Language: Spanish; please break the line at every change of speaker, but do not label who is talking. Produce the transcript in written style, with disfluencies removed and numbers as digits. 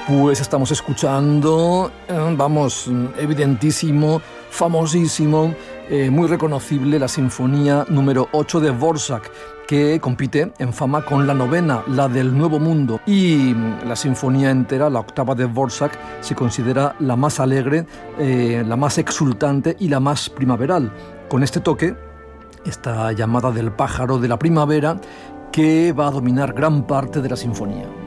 Pues estamos escuchando, evidentísimo, famosísimo, muy reconocible, la Sinfonía número 8 de Dvořák, que compite en fama con la novena, la del Nuevo Mundo. Y la sinfonía entera, la octava de Dvořák, se considera la más alegre, la más exultante y la más primaveral. Con este toque, esta llamada del pájaro de la primavera, que va a dominar gran parte de la sinfonía.